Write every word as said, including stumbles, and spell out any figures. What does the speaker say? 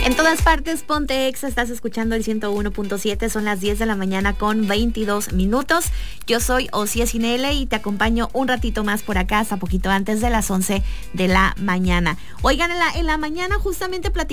En todas partes, ponte Exa, estás escuchando el ciento uno punto siete, son las diez de la mañana con veintidós minutos. Yo soy Osía Cinele y te acompaño un ratito más por acá hasta poquito antes de las once de la mañana. Oigan, en la, en la mañana justamente platicamos